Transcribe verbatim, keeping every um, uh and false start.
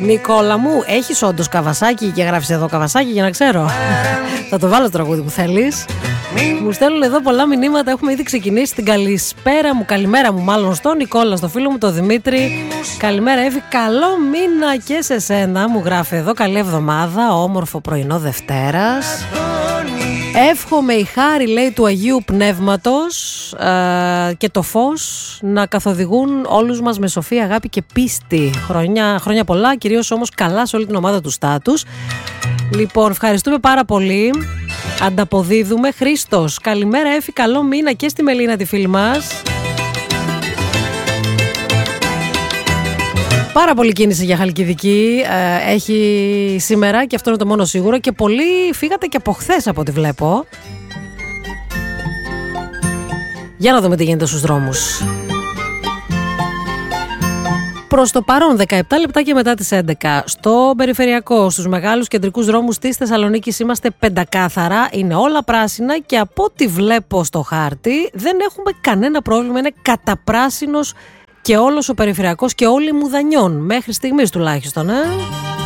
Νικόλα μου, έχεις όντως Καβασάκι και γράφεις εδώ Καβασάκι για να ξέρω? Θα το βάλω το τραγούδι που θέλεις. Μου στέλνουν εδώ πολλά μηνύματα. Έχουμε ήδη ξεκινήσει την καλησπέρα μου, καλημέρα μου μάλλον στον Νικόλα, στο φίλο μου τον Δημήτρη. Καλημέρα Εύη, καλό μήνα και σε σένα. Μου γράφει εδώ, καλή εβδομάδα, όμορφο πρωινό Δευτέρας. Εύχομαι η χάρη, λέει, του Αγίου Πνεύματος ε, και το φως να καθοδηγούν όλους μας με σοφία, αγάπη και πίστη. Χρόνια, χρόνια πολλά, κυρίως όμως καλά σε όλη την ομάδα του Στάτους. Λοιπόν, ευχαριστούμε πάρα πολύ. Ανταποδίδουμε. Χρήστος, καλημέρα Έφη, καλό μήνα και στη Μελίνα τη φίλη μας. Πάρα πολύ κίνηση για Χαλκιδική ε, έχει σήμερα και αυτό είναι το μόνο σίγουρο, και πολλοί φύγατε και από χθες από ό,τι βλέπω. Για να δούμε τι γίνεται στους δρόμους. Προς το παρόν, δεκαεπτά λεπτάκια μετά τις έντεκα, στο περιφερειακό, στους μεγάλους κεντρικούς δρόμους της Θεσσαλονίκης είμαστε πεντακάθαρα, είναι όλα πράσινα και από ό,τι βλέπω στο χάρτη δεν έχουμε κανένα πρόβλημα, είναι καταπράσινος και όλος ο περιφερειακός και όλοι οι Μουδανιών, μέχρι στιγμής τουλάχιστον, ε.